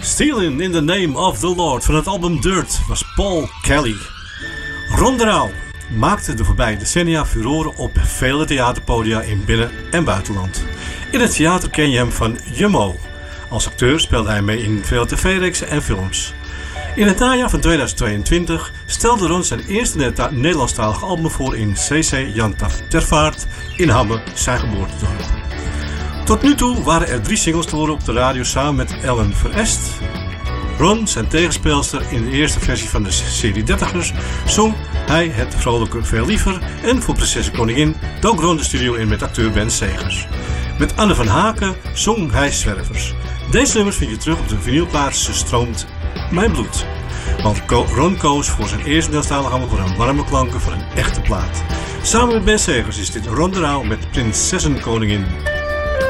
Stealing in the Name of the Lord van het album Dirt was Paul Kelly. Ron de Rauw maakte de voorbije decennia furoren op vele theaterpodia in binnen- en buitenland. In het theater ken je hem van Jummo. Als acteur speelde hij mee in veel tv-reeksen en films. In het najaar van 2022 stelde Ron zijn eerste Nederlandstalige album voor in CC Jan Tervaart in Hamme, zijn geboortedorp. Tot nu toe waren er 3 singles te horen op de radio samen met Ellen Verest. Ron, zijn tegenspeelster in de eerste versie van de serie Dertigers, zong hij het vrolijke Veel Liever en voor Prinses Koningin dook Ron de studio in met acteur Ben Segers. Met Anne van Haken zong hij Zwervers. Deze nummers vind je terug op de vinylplaat Ze stroomt mijn bloed. Want Ron koos voor zijn eerste Nederlandstalige album voor een warme klanken voor een echte plaat. Samen met Ben Segers is dit Ron de Rauw met Prinsessen Koningin.